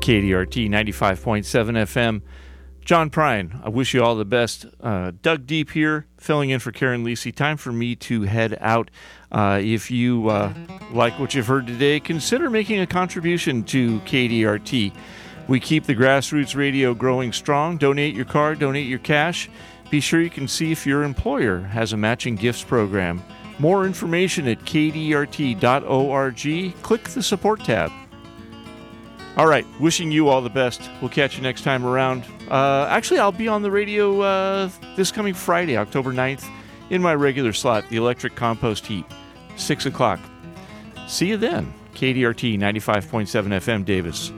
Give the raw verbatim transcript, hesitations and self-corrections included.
K D R T ninety-five point seven F M. John Prine, I wish you all the best. Uh, Doug Deep here, filling in for Karen Lisi. Time for me to head out. Uh, if you uh, like what you've heard today, consider making a contribution to K D R T. We keep the grassroots radio growing strong. Donate your car, donate your cash. Be sure you can see if your employer has a matching gifts program. More information at k d r t dot org. Click the support tab. All right, wishing you all the best. We'll catch you next time around. Uh, actually, I'll be on the radio uh, this coming Friday, October ninth, in my regular slot, the Electric Compost Heat, six o'clock. See you then. K D R T ninety-five point seven F M, Davis.